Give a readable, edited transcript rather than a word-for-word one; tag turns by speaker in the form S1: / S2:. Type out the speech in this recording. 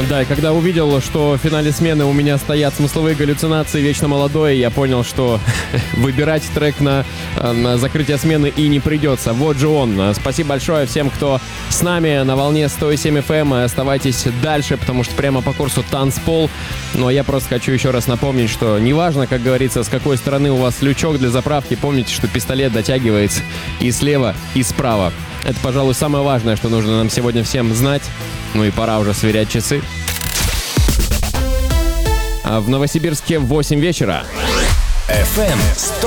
S1: Да, и когда увидел, что в финале смены у меня стоят смысловые галлюцинации «Вечно молодой», я понял, что выбирать трек на закрытие смены и не придется. Вот же он. Спасибо большое всем, кто с нами на волне 107 FM. Оставайтесь дальше, потому что прямо по курсу танцпол. Ну а я просто хочу еще раз напомнить, что неважно, как говорится, с какой стороны у вас лючок для заправки, помните, что пистолет дотягивается и слева, и справа. Это, пожалуй, самое важное, что нужно нам сегодня всем знать. Ну и пора уже сверять часы. А в Новосибирске в 8 вечера.
S2: FM 107.